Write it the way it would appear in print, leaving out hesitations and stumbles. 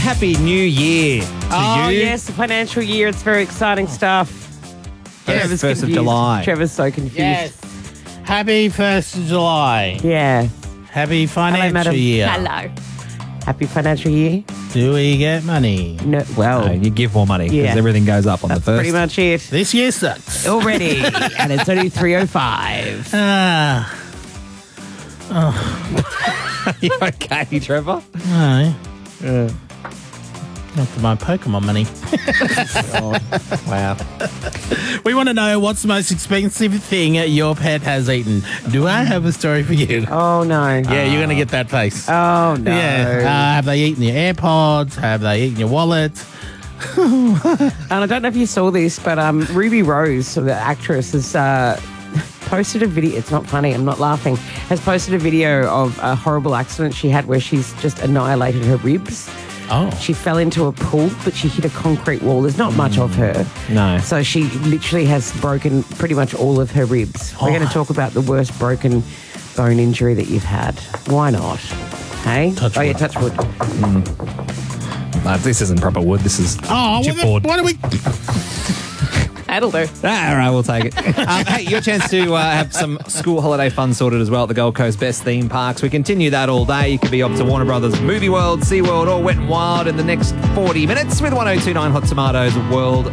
happy new year to you. Yes, the financial year. It's very exciting stuff. Yes, Trevor's 1st of confused. July. Trevor's so confused. Yes. Happy 1st of July. Yeah. Happy Hello, financial madam. year. Hello. Happy financial year. Do we get money? No, well, No, you give more money because Yeah. everything goes up on that's the first. pretty much it. This year sucks. Already. And it's only 3:05. Ah, You okay, Trevor? no. After my Pokemon money. Wow. We want to know what's the most expensive thing your pet has eaten. Do I have a story for you? Oh, no. Yeah, you're going to get that face. Oh, no. Yeah. Have they eaten your AirPods? Have they eaten your wallet? And I don't know if you saw this, but Ruby Rose, the actress, has posted a video. It's not funny. I'm not laughing. Has posted a video of a horrible accident she had where she's just annihilated her ribs. Oh. She fell into a pool, but she hit a concrete wall. There's not much of her. No. So she literally has broken pretty much all of her ribs. We're going to talk about the worst broken bone injury that you've had. Why not? Hey? Touch Yeah, wood. touch wood. No, this isn't proper wood. This is chipboard. What are we... That'll do. All right, we'll take it. Hey, your chance to have some school holiday fun sorted as well at the Gold Coast Best Theme Parks. We continue that all day. You could be up to Warner Brothers Movie World, SeaWorld, or Wet n Wild in the next 40 minutes with 1029 Hot Tomatoes World